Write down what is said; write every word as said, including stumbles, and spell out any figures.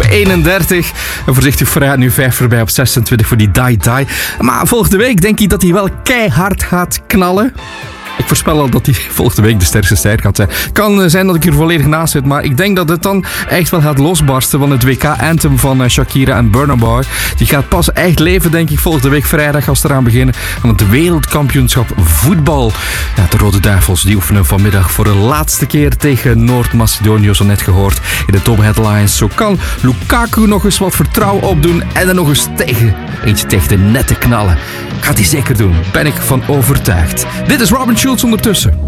eenendertig. En voorzichtig vooruit, nu vijf voorbij op zesentwintig voor die Die Die. Maar volgende week denk ik dat hij wel keihard gaat knallen. Ik voorspel al dat hij volgende week de sterkste strijd gaat zijn. Kan zijn dat ik hier volledig naast zit, maar ik denk dat het dan echt wel gaat losbarsten. Want het W K-anthem van Shakira en Burna Boy, die gaat pas echt leven, denk ik, volgende week vrijdag als ze eraan beginnen aan het wereldkampioenschap voetbal. Ja, de Rode Duivels die oefenen vanmiddag voor de laatste keer tegen Noord-Macedonië, zo net gehoord in de top headlines. Zo kan Lukaku nog eens wat vertrouwen opdoen en er nog eens tegen, eentje tegen de netten knallen. Gaat hij zeker doen, ben ik van overtuigd. Dit is Robin Schulz ondertussen.